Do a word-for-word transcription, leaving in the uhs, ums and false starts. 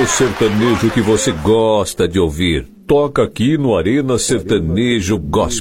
o sertanejo que você gosta de ouvir. Toca aqui no Arena Sertanejo Gospel.